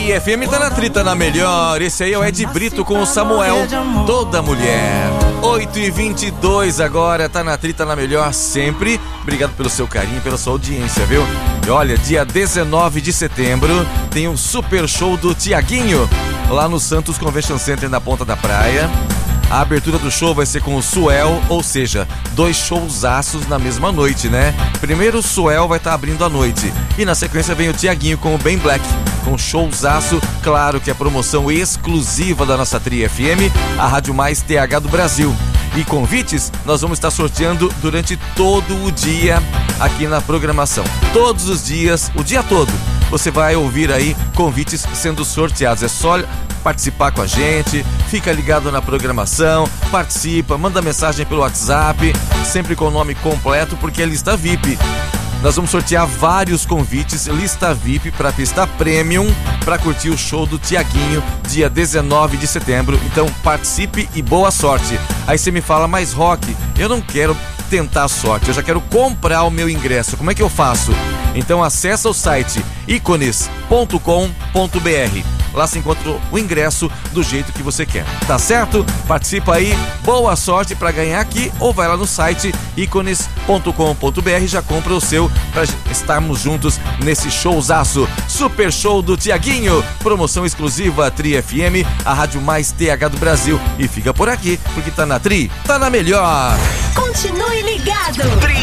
Tri FM tá na Tri, tá na melhor. Esse aí é o Ed Brito com o Samuel, Toda Mulher. 8h22 agora, tá na Tri, tá na melhor sempre. Obrigado pelo seu carinho, pela sua audiência, viu? E olha, dia 19 de setembro tem um super show do Tiaguinho lá no Santos Convention Center na Ponta da Praia. A abertura do show vai ser com o Suel, ou seja, 2 showzaços na mesma noite, né? Primeiro o Suel vai estar abrindo a noite e na sequência vem o Tiaguinho com o Ben Black, com showzaço, claro que é promoção exclusiva da nossa Tri FM, a rádio mais TH do Brasil. E convites nós vamos estar sorteando durante todo o dia aqui na programação. Todos os dias, o dia todo, você vai ouvir aí convites sendo sorteados. É só participar com a gente, fica ligado na programação, participa, manda mensagem pelo WhatsApp, sempre com o nome completo, porque é lista VIP. Nós vamos sortear vários convites, lista VIP para pista Premium, para curtir o show do Tiaguinho, dia 19 de setembro. Então participe e boa sorte. Aí você me fala, mas Rock, eu não quero tentar a sorte, eu já quero comprar o meu ingresso. Como é que eu faço? Então acessa o site icones.com.br. Lá se encontra o ingresso do jeito que você quer, tá certo? Participa aí, boa sorte para ganhar aqui, ou vai lá no site icones.com.br e já compra o seu para estarmos juntos nesse showzaço. Super show do Tiaguinho, promoção exclusiva Tri FM, a rádio mais TH do Brasil. E fica por aqui, porque tá na Tri, tá na melhor. Continue ligado. Tri